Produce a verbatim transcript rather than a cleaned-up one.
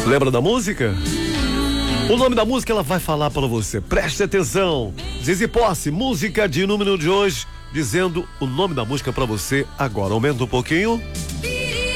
Lembra da música? O nome da música ela vai falar para você. Preste atenção. Zizi Posse, música de número de hoje, dizendo o nome da música para você agora. Aumenta um pouquinho.